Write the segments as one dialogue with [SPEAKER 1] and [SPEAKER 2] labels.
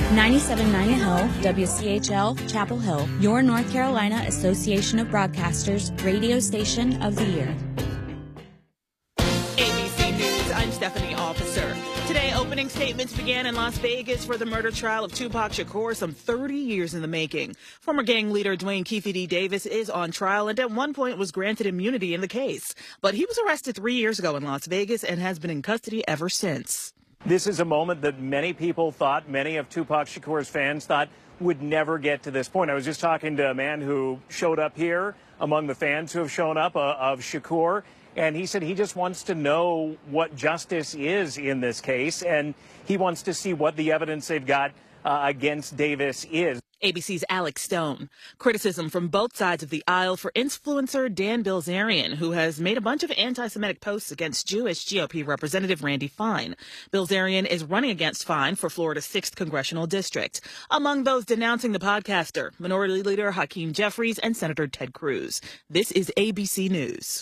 [SPEAKER 1] 97.9 The Hill, WCHL, Chapel Hill, your North Carolina Association of Broadcasters radio station of the year.
[SPEAKER 2] ABC News, I'm Stephanie Officer. Today, opening statements began in Las Vegas for the murder trial of Tupac Shakur, some 30 years in the making. Former gang leader Dwayne Keefe D. Davis is on trial and at one point was granted immunity in the case. But he was arrested 3 years ago in Las Vegas and has been in custody ever since.
[SPEAKER 3] This is a moment that many people thought, many of Tupac Shakur's fans thought would never get to this point. I was just talking to a man who showed up here among the fans who have shown up of Shakur, and he said he just wants to know what justice is in this case, and he wants to see what the evidence they've got against Davis is.
[SPEAKER 2] ABC's Alex Stone. Criticism from both sides of the aisle for influencer Dan Bilzerian, who has made a bunch of anti-Semitic posts against Jewish GOP Representative Randy Fine. Bilzerian is running against Fine for Florida's 6th congressional district. Among those denouncing the podcaster, Minority Leader Hakeem Jeffries and Senator Ted Cruz. This is ABC News.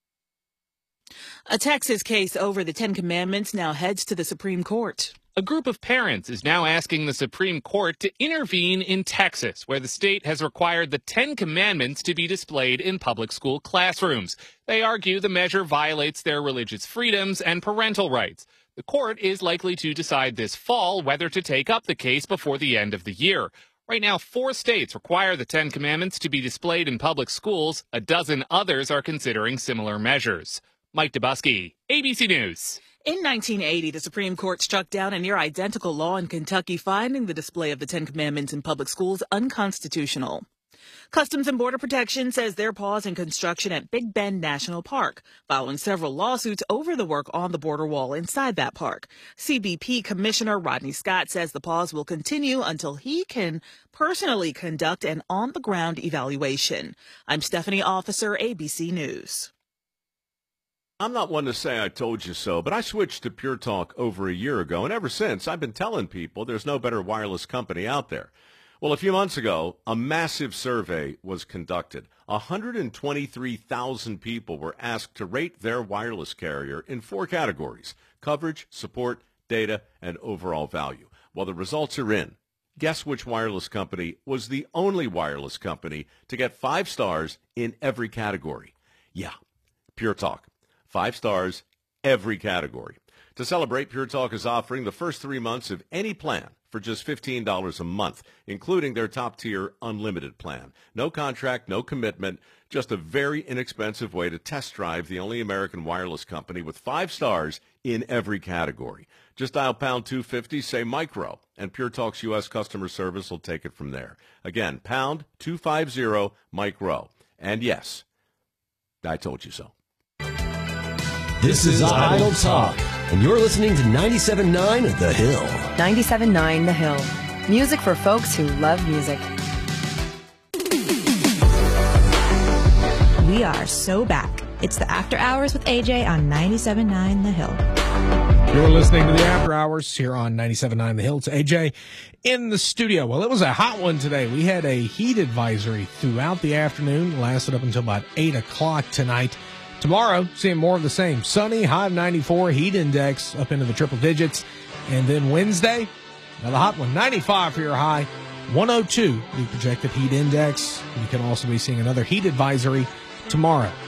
[SPEAKER 2] A Texas case over the Ten Commandments now heads to the Supreme Court.
[SPEAKER 4] A group of parents is now asking the Supreme Court to intervene in Texas, where the state has required the Ten Commandments to be displayed in public school classrooms. They argue the measure violates their religious freedoms and parental rights. The court is likely to decide this fall whether to take up the case before the end of the year. Right now, 4 states require the Ten Commandments to be displayed in public schools. A dozen others are considering similar measures. Mike Dubusky, ABC News.
[SPEAKER 2] In 1980, the Supreme Court struck down a near-identical law in Kentucky finding the display of the Ten Commandments in public schools unconstitutional. Customs and Border Protection says they're pausing construction at Big Bend National Park, following several lawsuits over the work on the border wall inside that park. CBP Commissioner Rodney Scott says the pause will continue until he can personally conduct an on-the-ground evaluation. I'm Stephanie Officer, ABC News.
[SPEAKER 5] I'm not one to say I told you so, but I switched to Pure Talk over a year ago, and ever since, I've been telling people there's no better wireless company out there. Well, a few months ago, a massive survey was conducted. 123,000 people were asked to rate their wireless carrier in 4 categories: coverage, support, data, and overall value. Well, the results are in. Guess which wireless company was the only wireless company to get 5 stars in every category? Yeah, Pure Talk. 5 stars, every category. To celebrate, Pure Talk is offering the first 3 months of any plan for just $15 a month, including their top-tier unlimited plan. No contract, no commitment, just a very inexpensive way to test drive the only American wireless company with 5 stars in every category. Just dial pound 250, say micro, and Pure Talk's U.S. customer service will take it from there. Again, pound 250 micro. And yes, I told you so.
[SPEAKER 6] This is Idle Talk, and you're listening to 97.9 The Hill.
[SPEAKER 7] 97.9 The Hill. Music for folks who love music.
[SPEAKER 1] We are so back. It's the After Hours with AJ on 97.9 The Hill.
[SPEAKER 8] You're listening to the After Hours here on 97.9 The Hill. It's AJ in the studio. Well, it was a hot one today. We had a heat advisory throughout the afternoon. Lasted up until about 8 o'clock tonight. Tomorrow, seeing more of the same. Sunny, high of 94, heat index up into the triple digits. And then Wednesday, another hot one, 95 for your high, 102 the projected heat index. You can also be seeing another heat advisory tomorrow.